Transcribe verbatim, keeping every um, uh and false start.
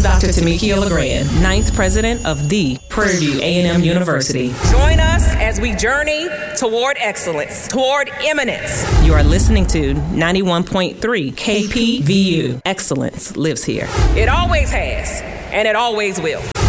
is Doctor Tamika LeGrand, ninth president of the Prairie View A and M University. Join us as we journey toward excellence, toward eminence. You are listening to ninety-one point three K P V U. Excellence lives here. It always has, and it always will.